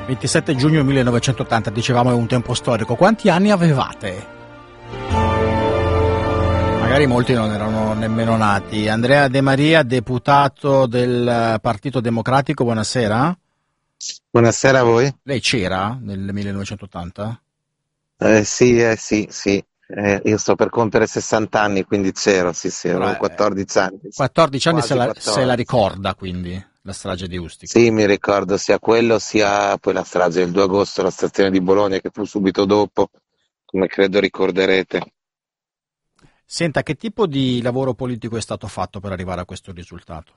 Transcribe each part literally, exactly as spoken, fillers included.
ventisette giugno millenovecentottanta, dicevamo, è un tempo storico. Quanti anni avevate? Magari molti non erano nemmeno nati. Andrea De Maria, deputato del Partito Democratico, buonasera. Buonasera a voi. Lei c'era nel millenovecentottanta? Eh, sì, eh, sì, sì. Eh, io sto per compiere sessanta anni, quindi c'ero, sì, sì, avevo Allora, quattordici anni. quattordici anni se Quasi la, se la quattordici. ricorda, quindi, la strage di Ustica. Sì, mi ricordo sia quello, sia poi la strage del due agosto, la stazione di Bologna, che fu subito dopo, come credo ricorderete. Senta, che tipo di lavoro politico è stato fatto per arrivare a questo risultato?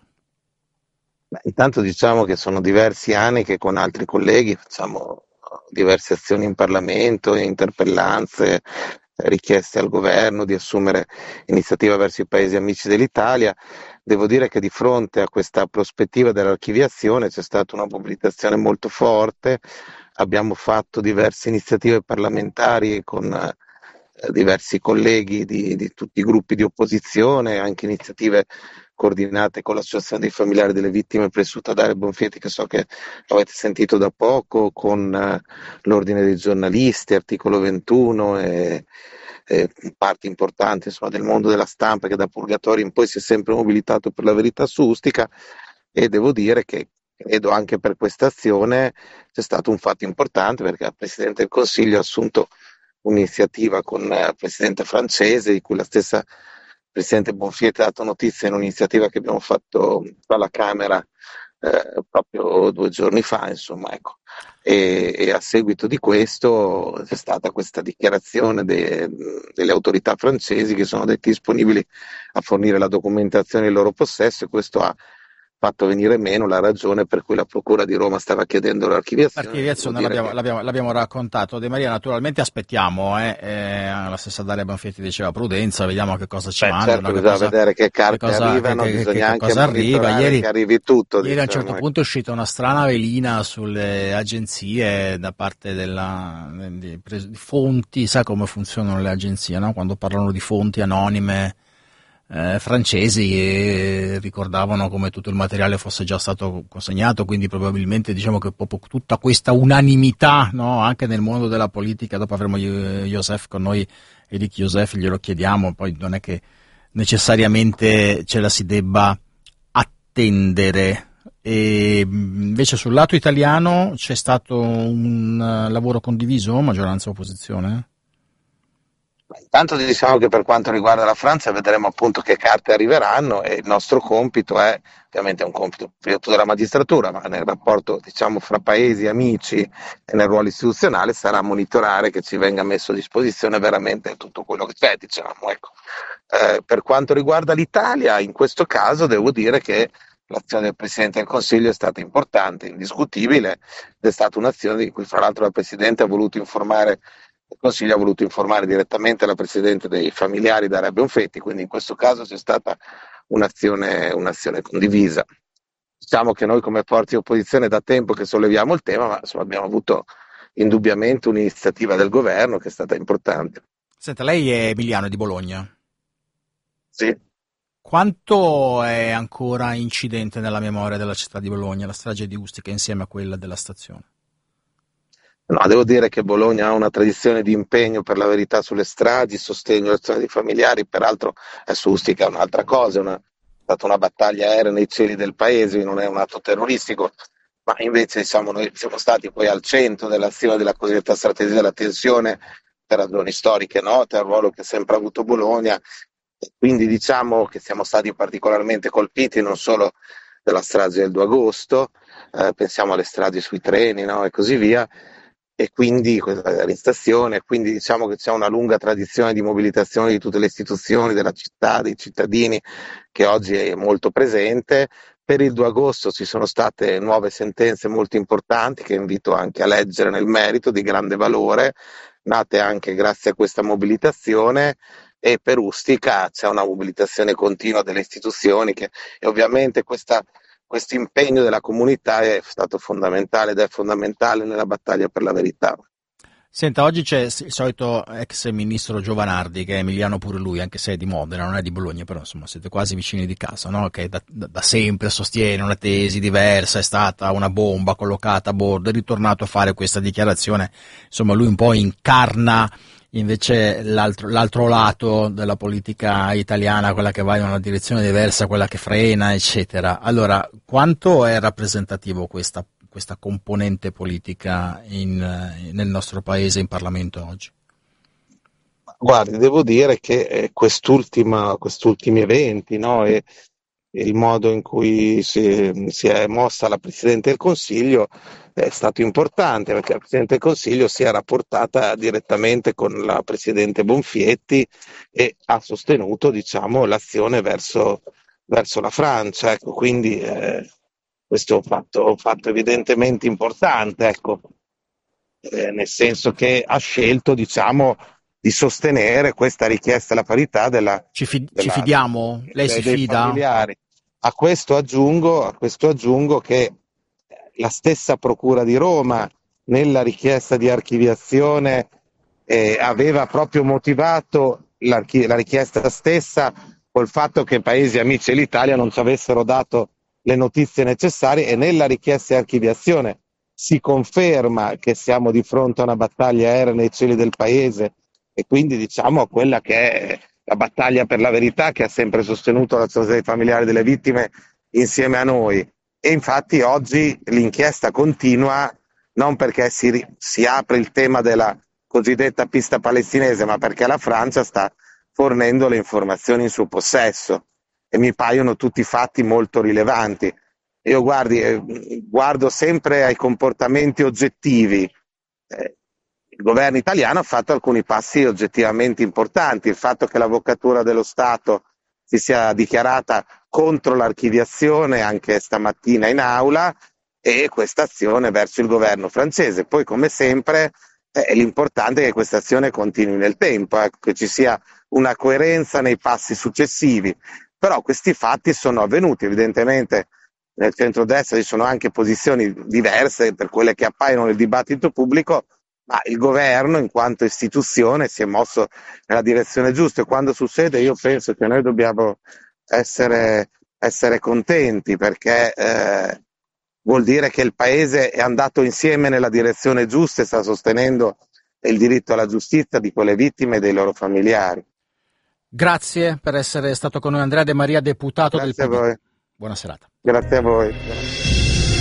Beh, intanto diciamo che sono diversi anni che con altri colleghi facciamo diverse azioni in Parlamento, interpellanze, eh, richieste al governo di assumere iniziativa verso i paesi amici dell'Italia. Devo dire che di fronte a questa prospettiva dell'archiviazione c'è stata una mobilitazione molto forte, abbiamo fatto diverse iniziative parlamentari con eh, diversi colleghi di, di tutti i gruppi di opposizione, anche iniziative coordinate con l'Associazione dei familiari delle vittime pressoché Dario Bonfietti, che so che avete sentito da poco, con eh, l'Ordine dei giornalisti, articolo ventuno e, e parti importanti insomma, del mondo della stampa che da Purgatorio in poi si è sempre mobilitato per la verità su Ustica, e devo dire che credo anche per questa azione c'è stato un fatto importante, perché il Presidente del Consiglio ha assunto un'iniziativa con eh, il Presidente francese, di cui la stessa Presidente Bonfietti ha dato notizia in un'iniziativa che abbiamo fatto alla Camera eh, proprio due giorni fa, insomma, ecco. E, e a seguito di questo c'è stata questa dichiarazione de, delle autorità francesi, che sono detti disponibili a fornire la documentazione in loro possesso, e questo ha fatto venire meno la ragione per cui la Procura di Roma stava chiedendo l'archiviazione. Devo L'archiviazione dire l'abbiamo, che l'abbiamo, l'abbiamo raccontato. De Maria, naturalmente aspettiamo, eh, eh, la stessa Daria Banfietti diceva prudenza, vediamo che cosa ci Beh, mandano, certo, che bisogna cosa, vedere che che carte cosa, che, arrivano, che- che- bisogna che anche cosa arriva. monitorare Ieri, che arrivi tutto, ieri a un certo diciamo. punto è uscita una strana velina sulle agenzie da parte della, di, di fonti, sa come funzionano le agenzie, no? Quando parlano di fonti anonime eh, francesi, e ricordavano come tutto il materiale fosse già stato consegnato, quindi probabilmente diciamo che proprio tutta questa unanimità, no, anche nel mondo della politica, dopo avremo Joseph con noi, Eric Joseph, glielo chiediamo, poi non è che necessariamente ce la si debba attendere. E invece sul lato italiano c'è stato un uh, lavoro condiviso, maggioranza e opposizione? Intanto diciamo che per quanto riguarda la Francia vedremo appunto che carte arriveranno, e il nostro compito è, ovviamente è un compito più della magistratura, ma nel rapporto diciamo fra paesi amici e nel ruolo istituzionale sarà monitorare che ci venga messo a disposizione veramente tutto quello che c'è, diciamo, ecco. Eh, per quanto riguarda l'Italia, in questo caso devo dire che l'azione del Presidente del Consiglio è stata importante, indiscutibile, ed è stata un'azione di cui fra l'altro la Presidente ha voluto informare, il Consiglio ha voluto informare direttamente la Presidente dei familiari Daria Bonfetti, quindi in questo caso c'è stata un'azione, un'azione condivisa. Diciamo che noi come forze di opposizione da tempo che solleviamo il tema, ma insomma, abbiamo avuto indubbiamente un'iniziativa del governo che è stata importante. Senta, lei è emiliano di Bologna. Sì. Quanto è ancora incidente nella memoria della città di Bologna la strage di Ustica insieme a quella della stazione? No, devo dire che Bologna ha una tradizione di impegno per la verità sulle stragi, sostegno alle azioni dei familiari, peraltro è su Ustica è un'altra cosa, è una, è stata una battaglia aerea nei cieli del paese, non è un atto terroristico, ma invece diciamo, noi siamo stati poi al centro dell'azione della cosiddetta strategia della tensione per ragioni storiche note, al ruolo che ha sempre avuto Bologna, e quindi diciamo che siamo stati particolarmente colpiti non solo della strage del due agosto, eh, pensiamo alle stragi sui treni, no, e così via, e quindi questa stazione, quindi diciamo che c'è una lunga tradizione di mobilitazione di tutte le istituzioni, della città, dei cittadini, che oggi è molto presente. Per il due agosto ci sono state nuove sentenze molto importanti che invito anche a leggere nel merito, di grande valore, nate anche grazie a questa mobilitazione, e per Ustica c'è una mobilitazione continua delle istituzioni che, e ovviamente questa questo impegno della comunità è stato fondamentale ed è fondamentale nella battaglia per la verità. Senta, oggi c'è il solito ex ministro Giovanardi, che è emiliano pure lui, anche se è di Modena, non è di Bologna, però insomma siete quasi vicini di casa, no? Che da, da, da sempre sostiene una tesi diversa, è stata una bomba collocata a bordo, è ritornato a fare questa dichiarazione, insomma lui un po' incarna invece l'altro, l'altro lato della politica italiana, quella che va in una direzione diversa, quella che frena, eccetera. Allora, quanto è rappresentativo questa questa componente politica in, nel nostro paese in Parlamento oggi? Guardi, devo dire che eh, quest'ultima, questi ultimi eventi, no, e, e il modo in cui si, si è mossa la Presidente del Consiglio è stato importante, perché la Presidente del Consiglio si è rapportata direttamente con la Presidente Bonfietti e ha sostenuto, diciamo, l'azione verso, verso la Francia. Ecco, quindi eh, questo è un fatto, un fatto evidentemente importante, ecco, eh, nel senso che ha scelto, diciamo, di sostenere questa richiesta alla parità della, Ci, fi- ci della- fidiamo? Lei dei, si dei fida? familiari. A questo aggiungo, a questo aggiungo che la stessa Procura di Roma, nella richiesta di archiviazione, eh, aveva proprio motivato l'archi- la richiesta stessa col fatto che i paesi amici dell'Italia non ci avessero dato le notizie necessarie, e nella richiesta di archiviazione si conferma che siamo di fronte a una battaglia aerea nei cieli del paese, e quindi diciamo quella che è la battaglia per la verità che ha sempre sostenuto l'associazione dei familiari delle vittime insieme a noi. E infatti oggi l'inchiesta continua non perché si, si apre il tema della cosiddetta pista palestinese, ma perché la Francia sta fornendo le informazioni in suo possesso, e mi paiono tutti fatti molto rilevanti. Io guardi, eh, guardo sempre ai comportamenti oggettivi. Eh, il governo italiano ha fatto alcuni passi oggettivamente importanti. Il fatto che l'Avvocatura dello Stato si sia dichiarata contro l'archiviazione anche stamattina in aula, e questa azione verso il governo francese. Poi, come sempre, eh, l'importante è che questa azione continui nel tempo, ecco, che ci sia una coerenza nei passi successivi. Però questi fatti sono avvenuti, evidentemente nel centrodestra ci sono anche posizioni diverse per quelle che appaiono nel dibattito pubblico, ma il governo in quanto istituzione si è mosso nella direzione giusta, e quando succede io penso che noi dobbiamo essere, essere contenti, perché eh, vuol dire che il paese è andato insieme nella direzione giusta e sta sostenendo il diritto alla giustizia di quelle vittime e dei loro familiari. Grazie per essere stato con noi, Andrea De Maria, deputato del Grazie a P D. voi. Buona serata. Grazie a voi.